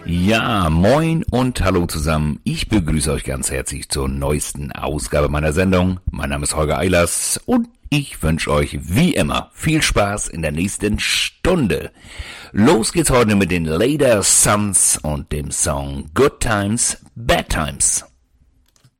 Ja, moin und hallo zusammen. Ich begrüße euch ganz herzlich zur neuesten Ausgabe meiner Sendung. Mein Name ist Holger Eilers und ich wünsche euch wie immer viel Spaß in der nächsten Stunde. Los geht's heute mit den Later Sons und dem Song Good Times, Bad Times.